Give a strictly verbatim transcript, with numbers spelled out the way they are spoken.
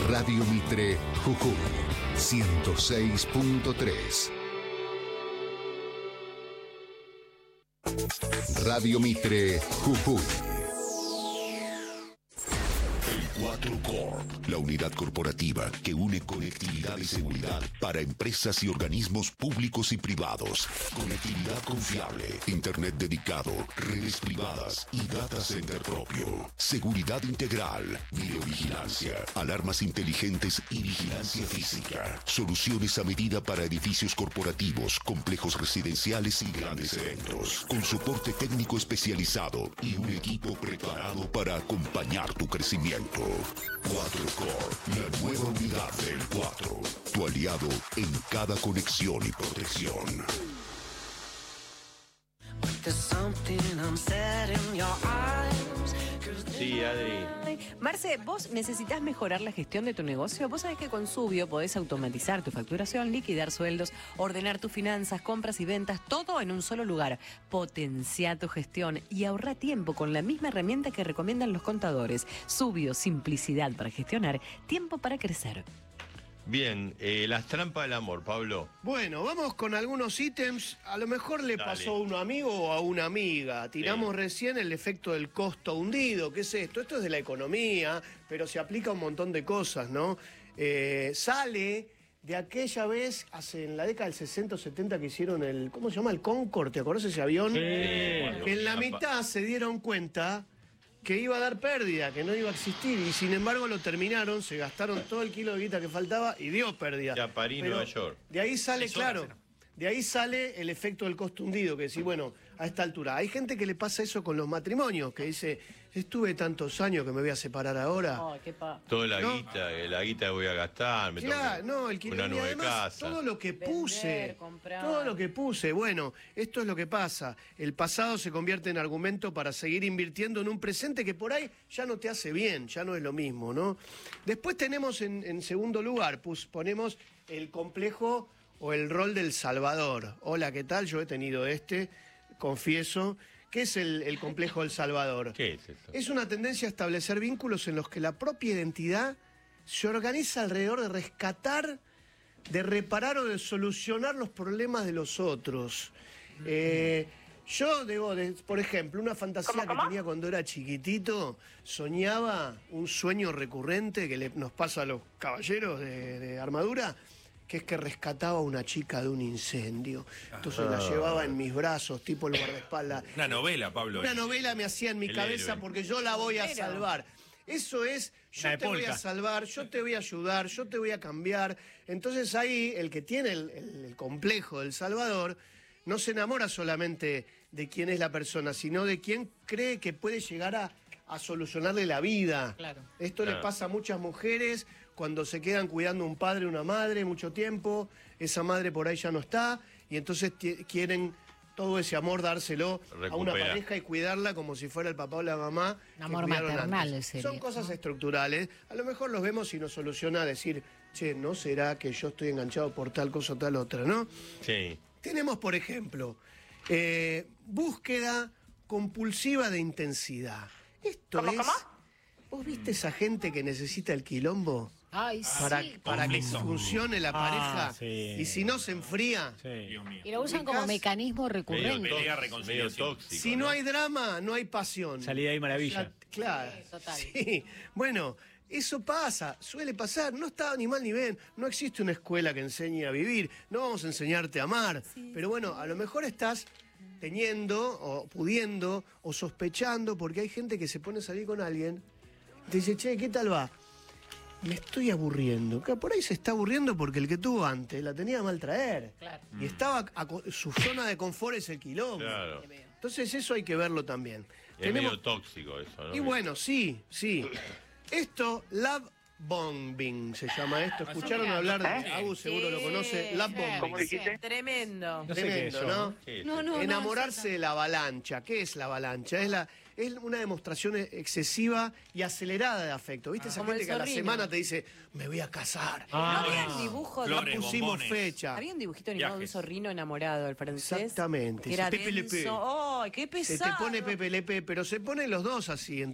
Radio Mitre Jujuy ciento seis punto tres. Radio Mitre Jujuy. cuatro Corp, la unidad corporativa que une conectividad y seguridad para empresas y organismos públicos y privados. Conectividad confiable, internet dedicado, redes privadas y data center propio. Seguridad integral, videovigilancia, alarmas inteligentes y vigilancia física. Soluciones a medida para edificios corporativos, complejos residenciales y grandes eventos. Con soporte técnico especializado y un equipo preparado para acompañar tu crecimiento. cuatro Corp, la nueva unidad del cuatro. Tu aliado en cada conexión y protección. Sí, Adri. Marce, ¿vos necesitas mejorar la gestión de tu negocio? Vos sabés que con Subio podés automatizar tu facturación, liquidar sueldos, ordenar tus finanzas, compras y ventas, todo en un solo lugar. Potencia tu gestión y ahorra tiempo con la misma herramienta que recomiendan los contadores. Subio, simplicidad para gestionar, tiempo para crecer. Bien, eh, las trampas del amor, Pablo. Bueno, vamos con algunos ítems. A lo mejor le Dale. pasó a un amigo o a una amiga. Tiramos Sí. recién el efecto del costo hundido. ¿Qué es esto? Esto es de la economía, pero se aplica a un montón de cosas, ¿no? Eh, sale de aquella vez, hace en la década del sesenta o setenta, que hicieron el, ¿cómo se llama? El Concorde, ¿te acordás ese avión? Sí. Que en la mitad se dieron cuenta que iba a dar pérdida, que no iba a existir, y sin embargo lo terminaron, se gastaron todo el kilo de guita que faltaba y dio pérdida. Ya, París, Pero Nueva York. De ahí sale, Seis horas claro, era. de ahí sale el efecto del costo hundido, que decís, bueno, a esta altura. Hay gente que le pasa eso con los matrimonios, que dice, estuve tantos años que me voy a separar ahora. Ay, qué pa... Toda la No. guita, eh, la guita que voy a gastar, me Claro, tomo no, el que una y nueva además, casa. todo lo que puse, Vender, comprar. todo lo que puse, bueno, esto es lo que pasa. El pasado se convierte en argumento para seguir invirtiendo en un presente que por ahí ya no te hace bien, ya no es lo mismo, ¿no? Después tenemos en, en segundo lugar, pues, ponemos el complejo o el rol del salvador. Hola, ¿qué tal? Yo he tenido este, confieso. ¿Qué es el, el complejo del salvador? ¿Qué es eso? Es una tendencia a establecer vínculos en los que la propia identidad se organiza alrededor de rescatar, de reparar o de solucionar los problemas de los otros. Eh, yo debo, de, por ejemplo, una fantasía que tenía cuando era chiquitito, soñaba un sueño recurrente que le, nos pasa a los caballeros de, de armadura, que es que rescataba a una chica de un incendio. Entonces la llevaba en mis brazos, tipo el guardaespaldas. Una novela, Pablo. Una novela me hacía en mi El cabeza héroe. porque yo la voy a salvar. Eso es, yo Una de te voy a polka. salvar, yo te voy a ayudar, yo te voy a cambiar. Entonces ahí el que tiene el, el- el complejo del Salvador no se enamora solamente de quién es la persona, sino de quién cree que puede llegar a, a solucionarle la vida. Claro. Esto le Claro. pasa a muchas mujeres cuando se quedan cuidando un padre o una madre mucho tiempo, esa madre por ahí ya no está, y entonces ti- quieren todo ese amor dárselo a una Recupera. pareja y cuidarla como si fuera el papá o la mamá. que Amor cuidaron maternal antes. sería, Son cosas ¿no? estructurales. A lo mejor los vemos y nos soluciona decir, che, ¿no será que yo estoy enganchado por tal cosa o tal otra, no? Sí. Tenemos, por ejemplo, eh, búsqueda compulsiva de intensidad. Esto es... ¿Vos viste esa gente que necesita el quilombo Ay, para, sí. para que Eso. funcione la Ah, pareja? sí. Y si no se enfría... Dios mío. Y lo usan como ubicás- mecanismo Medio, recurrente. Pelea, tóxico, reconciliación. medio tóxico. Si no hay drama, no hay pasión. Salida ahí maravilla. La- claro. Total. Sí. Bueno, eso pasa, suele pasar. No está ni mal ni bien. No existe una escuela que enseñe a vivir. No vamos a enseñarte a amar. Pero bueno, a lo mejor estás teniendo o pudiendo o sospechando porque hay gente que se pone a salir con alguien y te dice, che, ¿qué tal va? Me estoy aburriendo. Que por ahí se está aburriendo porque el que tuvo antes la tenía a mal traer. Claro. Y estaba, a co- su zona de confort es el quilombo. Claro. Entonces eso hay que verlo también. Es medio tóxico eso, ¿no? Y bueno, sí, sí. Esto, love bombing se llama esto. ¿Escucharon hablar de Agus? Seguro lo conoce. Love bombing. Sí, sí. Tremendo. No sé qué es Tremendo, eso, ¿no? ¿no? ¿Qué es No, eso? no, no, Enamorarse de la avalancha. ¿Qué es la avalancha? Es la es una demostración excesiva y acelerada de afecto. ¿Viste esa Como gente el que a la zorrino. semana te dice, me voy a casar? Ah, ¿No había un dibujo de... Ya flores, pusimos bombones. fecha. Había un dibujito animado de un Viajes. zorrino enamorado, el francés. Exactamente. Que era Pepe Le Pe. denso. ¡Ay, qué Se pesado! te pone Pepe Le Pe, pero se ponen los dos así.